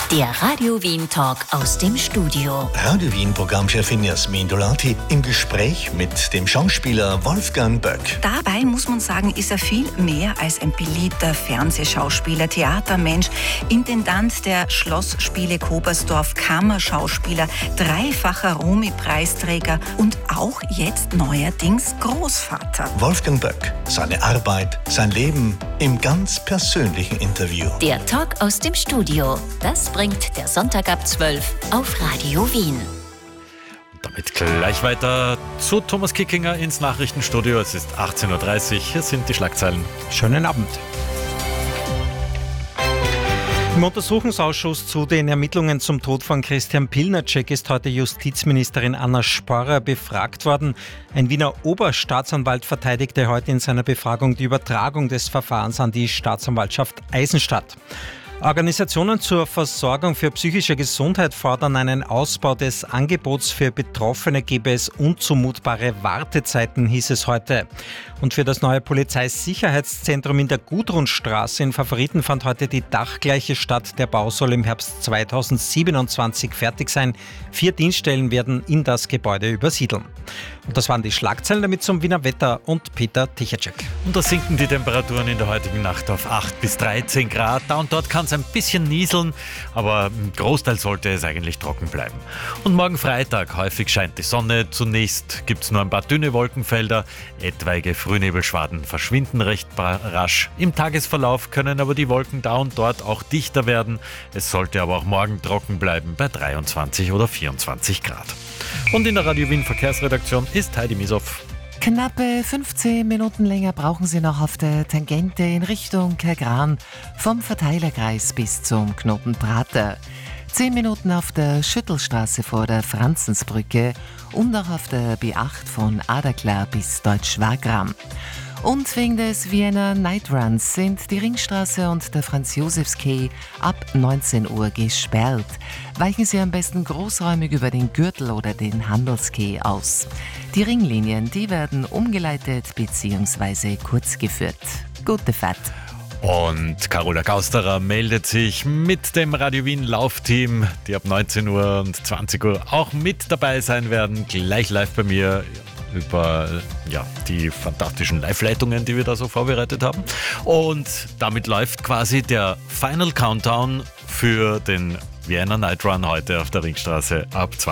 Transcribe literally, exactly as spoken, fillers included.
Der Radio Wien Talk aus dem Studio. Radio Wien Programmchefin Jasmin Dolati im Gespräch mit dem Schauspieler Wolfgang Böck. Dabei muss man sagen, ist er viel mehr als ein beliebter Fernsehschauspieler, Theatermensch, Intendant der Schlossspiele Kobersdorf, Kammerschauspieler, dreifacher Romy-Preisträger und auch jetzt neuerdings Großvater. Wolfgang Böck, seine Arbeit, sein Leben im ganz persönlichen Interview. Der Talk aus dem Studio. Das bringt der Sonntag ab zwölf auf Radio Wien. Damit gleich weiter zu Thomas Kickinger ins Nachrichtenstudio. Es ist achtzehn Uhr dreißig. Hier sind die Schlagzeilen. Schönen Abend. Im Untersuchungsausschuss zu den Ermittlungen zum Tod von Christian Pilnacek ist heute Justizministerin Anna Sporrer befragt worden. Ein Wiener Oberstaatsanwalt verteidigte heute in seiner Befragung die Übertragung des Verfahrens an die Staatsanwaltschaft Eisenstadt. Organisationen zur Versorgung für psychische Gesundheit fordern einen Ausbau des Angebots. Für Betroffene gäbe es unzumutbare Wartezeiten, hieß es heute. Und für das neue Polizeisicherheitszentrum in der Gudrunstraße in Favoriten fand heute die dachgleiche statt. Der Bau soll im Herbst zweitausendsiebenundzwanzig fertig sein. Vier Dienststellen werden in das Gebäude übersiedeln. Und das waren die Schlagzeilen, damit zum Wiener Wetter und Peter Tichacek. Und da sinken die Temperaturen in der heutigen Nacht auf acht bis dreizehn Grad. Da und dort kann es ein bisschen nieseln, aber im Großteil sollte es eigentlich trocken bleiben. Und morgen Freitag, häufig scheint die Sonne. Zunächst gibt es nur ein paar dünne Wolkenfelder. Etwaige Frühnebelschwaden verschwinden recht rasch. Im Tagesverlauf können aber die Wolken da und dort auch dichter werden. Es sollte aber auch morgen trocken bleiben bei dreiundzwanzig oder vierundzwanzig Grad. Und in der Radio Wien Verkehrsredaktion ist Heidi Misow. Knappe fünfzehn Minuten länger brauchen Sie noch auf der Tangente in Richtung Kergran vom Verteilerkreis bis zum Knoten Prater. Zehn Minuten auf der Schüttelstraße vor der Franzensbrücke und auch auf der B acht von Adaklar bis Deutsch-Wagram. Und wegen des Vienna Night Runs sind die Ringstraße und der Franz-Josefs-Quai ab neunzehn Uhr gesperrt. Weichen Sie am besten großräumig über den Gürtel oder den Handelsquai aus. Die Ringlinien, die werden umgeleitet bzw. kurz geführt. Gute Fahrt. Und Carola Gausterer meldet sich mit dem Radio Wien Laufteam, die ab neunzehn Uhr und zwanzig Uhr auch mit dabei sein werden. Gleich live bei mir über ja, die fantastischen Live-Leitungen, die wir da so vorbereitet haben. Und damit läuft quasi der Final Countdown für den Vienna Night Run heute auf der Ringstraße ab